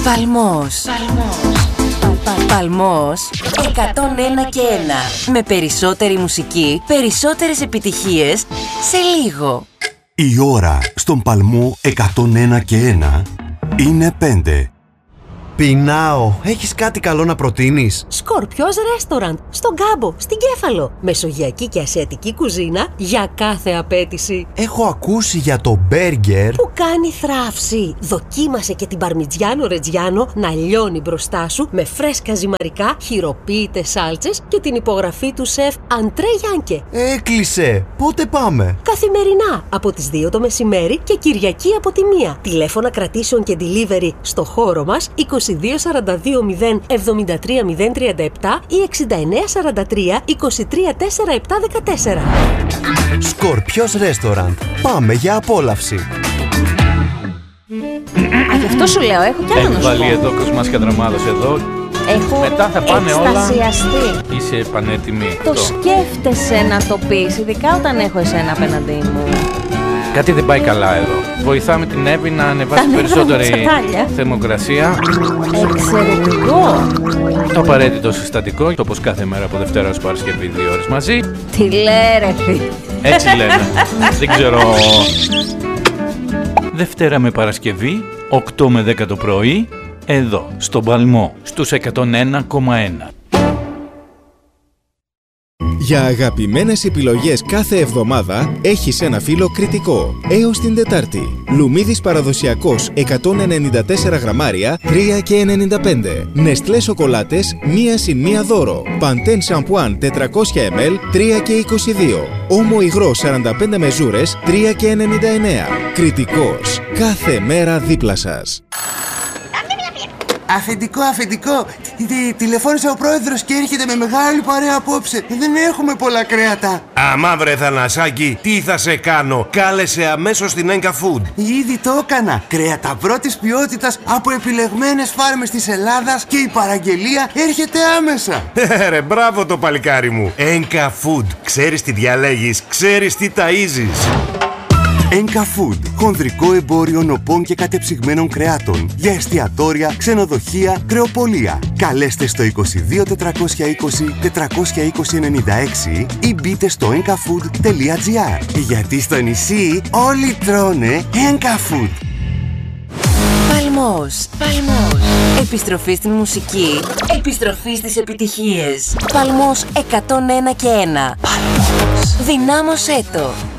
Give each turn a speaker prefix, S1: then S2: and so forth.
S1: Παλμός. Παλμός 101 και 1. Με περισσότερη μουσική, περισσότερες επιτυχίες σε λίγο.
S2: Η ώρα στον Παλμό 101 και 1 είναι 5.
S3: Πεινάω. Έχεις κάτι καλό να προτείνεις?
S4: Σκορπιός Restaurant, στον Κάμπο, στην Κέφαλο. Μεσογειακή και ασιατική κουζίνα για κάθε απέτηση.
S3: Έχω ακούσει για το μπέργκερ
S4: Που κάνει θράψη. Δοκίμασε και την παρμιτζιάνο ρετζιάνο να λιώνει μπροστά σου με φρέσκα ζυμαρικά, χειροποίητες σάλτσες και την υπογραφή του σεφ Αντρέ Γιάνκε.
S3: Έκλεισε. Πότε πάμε?
S4: Καθημερινά από τις 2 το μεσημέρι και Κυριακή από τη 1. Τηλέφωνα κρατήσεων και delivery στο χώρο μας 22 42 0 73 037 ή 69 43 23 4 7 14.
S3: Σκορπιός Restaurant. Πάμε για απόλαυση.
S5: Γι' αυτό σου λέω, έχω κι άλλο να σου
S6: Βάλει
S5: πω.
S6: εδώ Κοσμάς Καντραμάδος εδώ.
S5: Έχω
S6: Μετά θα πάνε όλα.
S5: εκστασιαστεί.
S6: Είσαι πανέτοιμη.
S5: Το σκέφτεσαι να το πεις, ειδικά όταν έχω εσένα απέναντί μου.
S6: Κάτι δεν πάει καλά εδώ. Βοηθάμε την Εύη να ανεβάσει
S5: Τα
S6: περισσότερη
S5: νεύρα μου τσατάλια.
S6: θερμοκρασία.
S5: Εξαιρετικό.
S6: Το απαραίτητο συστατικό, όπως κάθε μέρα από Δευτέρα ως Παρασκευή 2 ώρες μαζί.
S5: Τι λέει ρε φίλε.
S6: Έτσι λένε. Δεν ξέρω. Δευτέρα με Παρασκευή, 8 με 10 το πρωί, εδώ, στον Παλμό, στους 101,1.
S7: Για αγαπημένες επιλογές κάθε εβδομάδα έχεις ένα φύλλο κριτικό. Έως την Τετάρτη. Λουμίδης παραδοσιακός 194 γραμμάρια 3 και 95. Νεστλέ σοκολάτες 1 + 1 δώρο. Παντέν σαμπουάν 400 ml 3 και 22. Όμο υγρό 45 μεζούρες 3 και 99. Κριτικός. Κάθε μέρα δίπλα σας.
S8: Αφεντικό, τηλεφώνησε ο πρόεδρος και έρχεται με μεγάλη παρέα απόψε. Δεν έχουμε πολλά κρέατα.
S9: Αμά βρε Θανασάκη, τι θα σε κάνω? Κάλεσε αμέσως την Enka Food.
S8: Ήδη το έκανα. Κρέατα πρώτης ποιότητας από επιλεγμένες φάρμες της Ελλάδας και η παραγγελία έρχεται άμεσα.
S9: Ρε, μπράβο το παλικάρι μου. Enka Food. Ξέρεις τι διαλέγεις, ξέρεις τι ταΐζεις.
S2: Enka Food. Χονδρικό εμπόριο νοπών και κατεψυγμένων κρεάτων για εστιατόρια, ξενοδοχεία, κρεοπολία. Καλέστε στο 22 420 420 96 ή μπείτε στο enkafood.gr. Γιατί στο νησί όλοι τρώνε Enka Food.
S1: Παλμός. Επιστροφή στην μουσική. Επιστροφή στις επιτυχίες. Παλμός 101 και 1. Παλμός. Δυνάμωσέ το.